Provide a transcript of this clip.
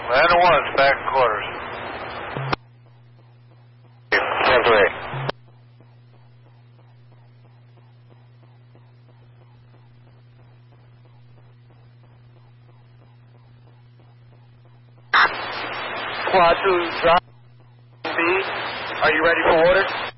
Atlanta 1's back in quarters. Cancel 8. Squad 2, drop B. Are you ready for orders?